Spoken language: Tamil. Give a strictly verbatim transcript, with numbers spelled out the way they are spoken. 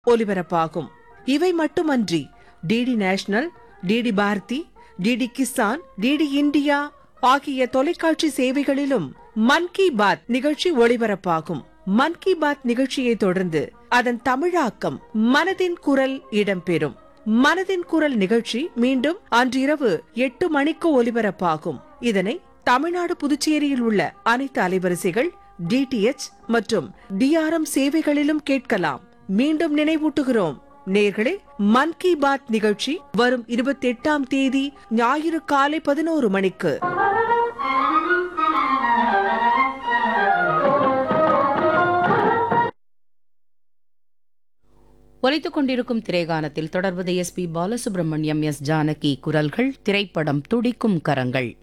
ஒலிபரப்பாகும். இவை மட்டுமன்றி DD national, DD Bharathi, DD Kisan, DD India ஆகிய தொலைக்காட்சி சேவைகளிலும் மன் கி பாத் நிகழ்ச்சி ஒளிபரப்பாகும். மன் கி பாத் நிகழ்ச்சியை தொடர்ந்து அதன் தமிழாக்கம் மனதின் குரல் இடம்பெறும். மனதின் குரல் நிகழ்ச்சி மீண்டும் அன்றிரவு எட்டு மணிக்கு ஒலிபரப்பாகும். இதனை தமிழ்நாடு, புதுச்சேரியில் உள்ள அனைத்து அலைவரிசைகள், டிடிஎச் மற்றும் டிஆர்எம் சேவைகளிலும் கேட்கலாம். மீண்டும் நினைவூட்டுகிறோம் நேர்களே, மன் கி பாத் நிகழ்ச்சி வரும் இருபத்தி எட்டாம் தேதி ஞாயிறு காலை பதினோரு மணிக்கு. ஒலித்துக் கொண்டிருக்கும் திரைகானத்தில் தொடர்வது S B Balasubramaniam, S Janaki குரல்கள். திரைப்படம் துடிக்கும் கரங்கள்.